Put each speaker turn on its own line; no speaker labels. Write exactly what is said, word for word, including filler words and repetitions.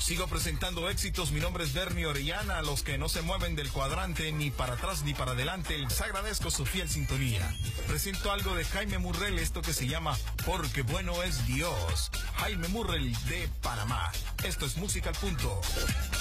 Sigo presentando éxitos, mi nombre es Bernie Orellana, los que no se mueven del cuadrante ni para atrás ni para adelante, les agradezco su fiel sintonía. Presento algo de Jaime Murrell, esto que se llama Porque Bueno es Dios. Jaime Murrell de Panamá. Esto es Música al Punto.